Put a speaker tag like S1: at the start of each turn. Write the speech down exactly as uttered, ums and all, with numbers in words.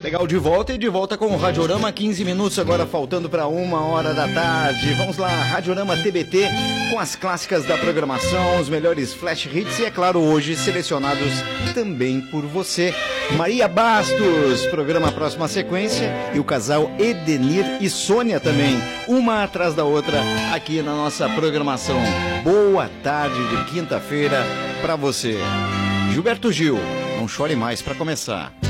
S1: Legal, de volta e de volta com o Radiorama, quinze minutos agora faltando para uma hora da tarde. Vamos lá, Radiorama T B T com as clássicas da programação, os melhores flash hits e, é claro, hoje selecionados também por você. Maria Bastos, programa Próxima Sequência, e o casal Edenir e Sônia também, uma atrás da outra aqui na nossa programação. Boa tarde de quinta-feira para você. Gilberto Gil, não chore mais para começar.